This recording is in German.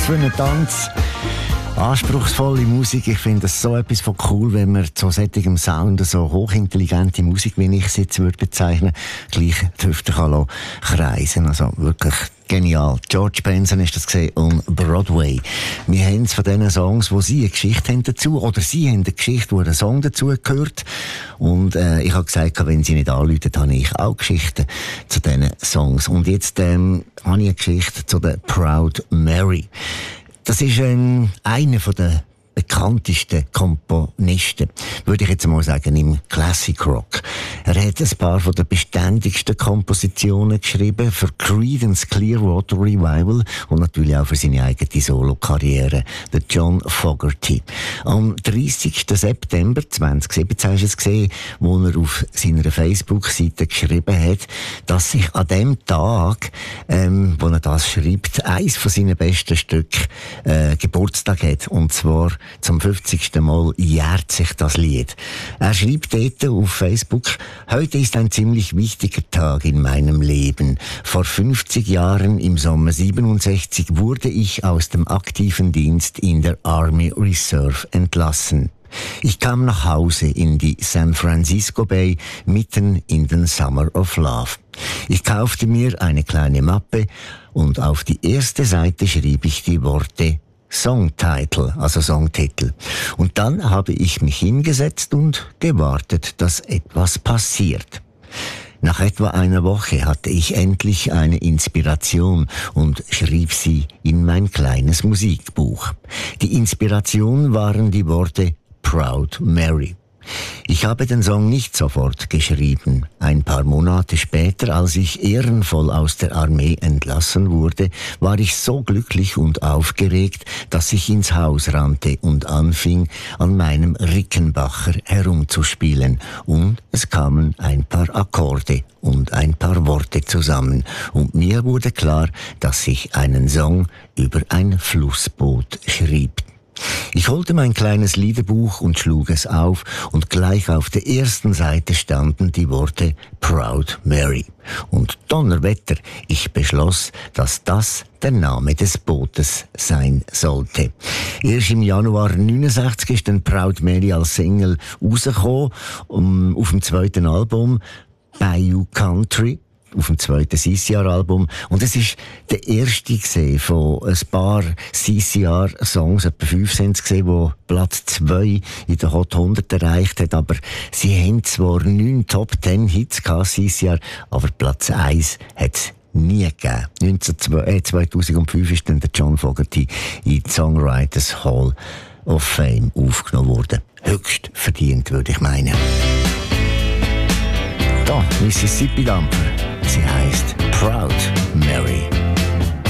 für einen Tanz. Anspruchsvolle Musik, ich finde das so etwas von cool, wenn man zu solchem Sound so hochintelligente Musik, wie ich sie jetzt würde bezeichnen, gleich die Hüfte kann kreisen. Also wirklich genial. George Benson ist das gesehen on Broadway. Wir haben es von diesen Songs, wo sie eine Geschichte haben dazu, oder sie haben eine Geschichte, wo ein Song dazu gehört. Und ich habe gesagt, wenn sie nicht anrufen, habe ich auch Geschichten zu diesen Songs. Und jetzt habe ich eine Geschichte zu der Proud Mary. Das ist einer der bekanntesten Komponisten, würde ich jetzt mal sagen, im Classic Rock. Er hat ein paar von den beständigsten Kompositionen geschrieben für Creedence Clearwater Revival und natürlich auch für seine eigene Solo-Karriere, der John Fogerty. Am 30. September 2017 hast du es gesehen, wo er auf seiner Facebook-Seite geschrieben hat, dass sich an dem Tag, wo er das schreibt, eins von seinen besten Stücken Geburtstag hat, und zwar zum 50. Mal jährt sich das Lied. Er schreibt dort auf Facebook: Heute ist ein ziemlich wichtiger Tag in meinem Leben. Vor 50 Jahren, im Sommer 67, wurde ich aus dem aktiven Dienst in der Army Reserve entlassen. Ich kam nach Hause in die San Francisco Bay mitten in den Summer of Love. Ich kaufte mir eine kleine Mappe und auf die erste Seite schrieb ich die Worte Songtitle, also Songtitel. Und dann habe ich mich hingesetzt und gewartet, dass etwas passiert. Nach etwa einer Woche hatte ich endlich eine Inspiration und schrieb sie in mein kleines Musikbuch. Die Inspiration waren die Worte Proud Mary. Ich habe den Song nicht sofort geschrieben. Ein paar Monate später, als ich ehrenvoll aus der Armee entlassen wurde, war ich so glücklich und aufgeregt, dass ich ins Haus rannte und anfing, an meinem Rickenbacker herumzuspielen. Und es kamen ein paar Akkorde und ein paar Worte zusammen. Und mir wurde klar, dass ich einen Song über ein Flussboot schrieb. Ich holte mein kleines Liederbuch und schlug es auf, und gleich auf der ersten Seite standen die Worte Proud Mary. Und Donnerwetter, ich beschloss, dass das der Name des Bootes sein sollte. Erst im Januar 1969 ist dann Proud Mary als Single rausgekommen, auf dem zweiten Album Bayou Country, auf dem zweiten CCR-Album. Und es ist der erste von ein paar CCR-Songs, etwa 5 sind es gesehen, die Platz 2 in der Hot 100 erreicht hat. Aber sie haben zwar 9 Top 10 Hits gehabt, CCR, aber Platz 1 hat es nie gegeben. 2005 ist dann der John Fogerty in die Songwriters Hall of Fame aufgenommen worden. Höchst verdient, würde ich meinen. Da, Mississippi Dampfer. Sie heißt Proud Mary.